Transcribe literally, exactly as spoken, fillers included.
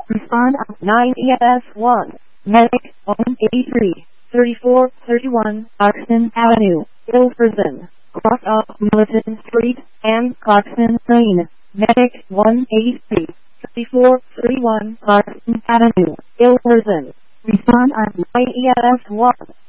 Respond on nine E S one. Medic one eighty-three, thirty-four thirty-one, Clarkson Avenue, Ilfrison. Cross off Milton Street and Clarkson Lane. Medic one eighty-three, thirty-four thirty-one, Clarkson Avenue, Ilfrison. Respond on nine E S one.